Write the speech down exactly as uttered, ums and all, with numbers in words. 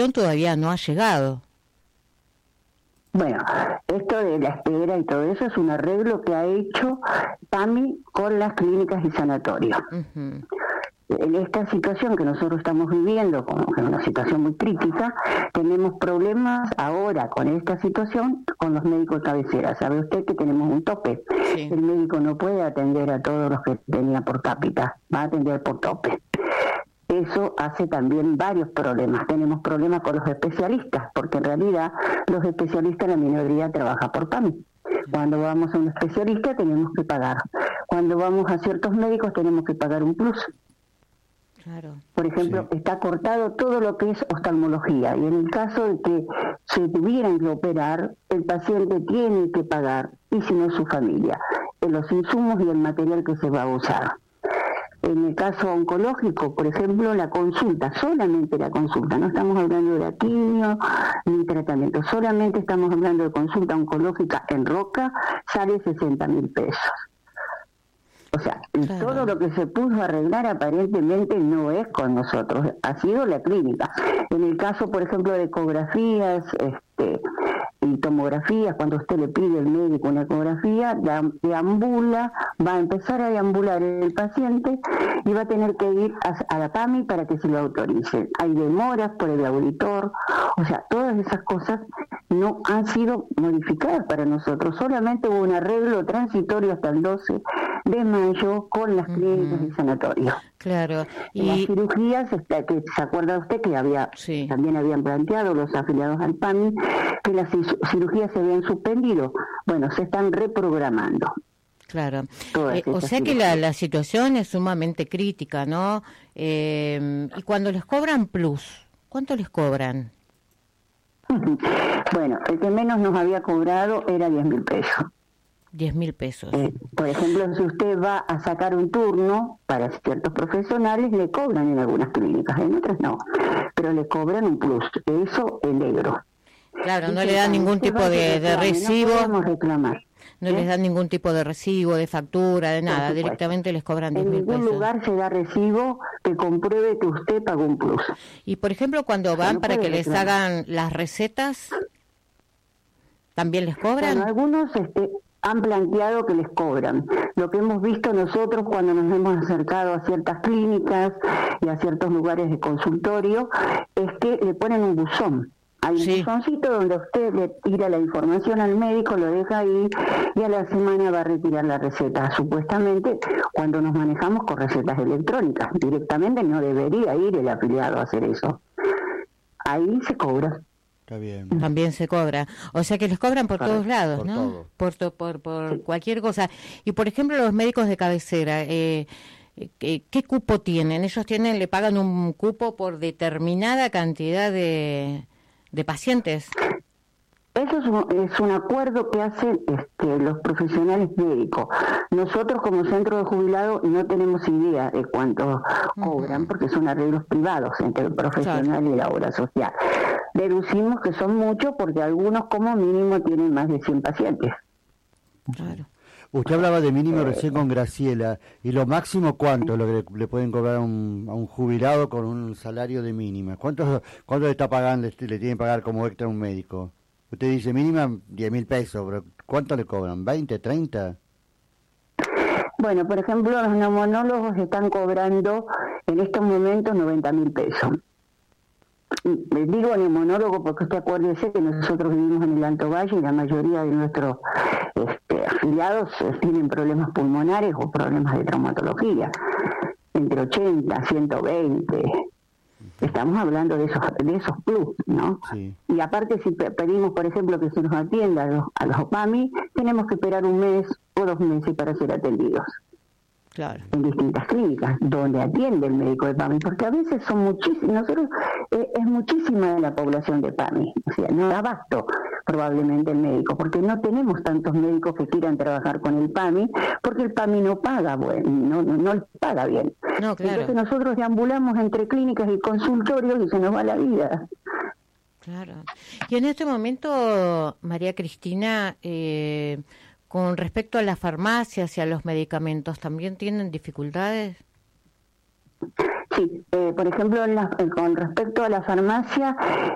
solución todavía no ha llegado. Bueno, esto de la espera y todo eso es un arreglo que ha hecho PAMI con las clínicas y sanatorios. Uh-huh. En esta situación que nosotros estamos viviendo, como que es una situación muy crítica, tenemos problemas ahora con esta situación con los médicos de cabecera. Sabe usted que tenemos un tope. Sí. El médico no puede atender a todos los que tenía por cápita, va a atender por tope. Eso hace también varios problemas. Tenemos problemas con los especialistas, porque en realidad los especialistas, la minoría trabaja por PAMI. Cuando vamos a un especialista tenemos que pagar. Cuando vamos a ciertos médicos tenemos que pagar un plus. Claro. Por ejemplo, sí. Está cortado todo lo que es oftalmología, y en el caso de que se tuvieran que operar, el paciente tiene que pagar, y si no su familia, en los insumos y el material que se va a usar. En el caso oncológico, por ejemplo, la consulta, solamente la consulta, no estamos hablando de la quimio ni tratamiento, solamente estamos hablando de consulta oncológica en Roca, sale sesenta mil pesos. O sea, claro. Todo lo que se pudo arreglar aparentemente no es con nosotros, ha sido la clínica. En el caso, por ejemplo, de ecografías este, y tomografías, cuando usted le pide al médico una ecografía, deambula, va a empezar a deambular el paciente y va a tener que ir a, a la PAMI para que se lo autoricen. Hay demoras por el auditor, o sea, todas esas cosas no han sido modificadas para nosotros, solamente hubo un arreglo transitorio hasta el doce de mayo con las clínicas uh-huh. y sanatorios. Claro. Y las cirugías, que se acuerda usted que había sí. también habían planteado los afiliados al PAMI que las cirugías se habían suspendido. Bueno, se están reprogramando. Claro. Eh, o sea que la, la situación es sumamente crítica, ¿no? Eh, y cuando les cobran plus, ¿cuánto les cobran? Bueno, el que menos nos había cobrado era diez mil pesos. diez mil pesos. Eh, por ejemplo, si usted va a sacar un turno para ciertos profesionales, le cobran en algunas clínicas, en otras no, pero le cobran un plus, eso el negro. Claro, no le dan ningún tipo de, de recibo. No podemos reclamar. No ¿Eh? les dan ningún tipo de recibo, de factura, de nada, directamente les cobran diez mil pesos. En ningún lugar se da recibo que compruebe que usted pagó un plus. Y por ejemplo, cuando van no para que les reclamar. hagan las recetas, ¿también les cobran? Bueno, algunos este, han planteado que les cobran. Lo que hemos visto nosotros cuando nos hemos acercado a ciertas clínicas y a ciertos lugares de consultorio, es que le ponen un buzón. Hay un sí. buzoncito donde usted le tira la información al médico, lo deja ahí y a la semana va a retirar la receta. Supuestamente, cuando nos manejamos con recetas electrónicas, directamente no debería ir el afiliado a hacer eso. Ahí se cobra. Está bien. También se cobra. O sea que les cobran por Para, todos lados, por ¿no? Todo. Por, to, por, por sí. cualquier cosa. Y por ejemplo, los médicos de cabecera, eh, ¿qué, ¿qué cupo tienen? Ellos tienen, le pagan un cupo por determinada cantidad de... de pacientes. Eso es un, es un acuerdo que hacen este, los profesionales médicos. Nosotros como centro de jubilados no tenemos idea de cuánto uh-huh. cobran, porque son arreglos privados entre el profesional claro. y la obra social. Deducimos que son muchos porque algunos como mínimo tienen más de cien pacientes. Claro. Usted hablaba de mínimo recién con Graciela, ¿y lo máximo cuánto lo que le, le pueden cobrar a un, a un jubilado con un salario de mínima? ¿Cuánto, cuánto le está pagando, le, le tienen que pagar como extra a un médico? Usted dice mínima diez mil pesos, pero ¿cuánto le cobran? ¿veinte, treinta? Bueno, por ejemplo, los neumonólogos están cobrando en estos momentos noventa mil pesos. Les digo neumonólogo porque usted acuérdese que nosotros vivimos en el Alto Valle y la mayoría de nuestros este, afiliados tienen problemas pulmonares o problemas de traumatología, entre ochenta, ciento veinte. Estamos hablando de esos de esos plus, ¿no? Sí. Y aparte, si pedimos, por ejemplo, que se nos atienda a los, a los PAMI, tenemos que esperar un mes o dos meses para ser atendidos. Claro. En distintas clínicas donde atiende el médico de PAMI, porque a veces son muchísimos, nosotros eh, es muchísima la población de PAMI, o sea, no da abasto probablemente el médico, porque no tenemos tantos médicos que quieran trabajar con el PAMI, porque el PAMI no paga bueno, no, no, no paga bien. No, claro. Entonces nosotros deambulamos entre clínicas y consultorios y se nos va la vida. Claro. Y en este momento, María Cristina, eh, con respecto a las farmacias y a los medicamentos, ¿también tienen dificultades? Sí, eh, por ejemplo, en la, con respecto a la farmacia,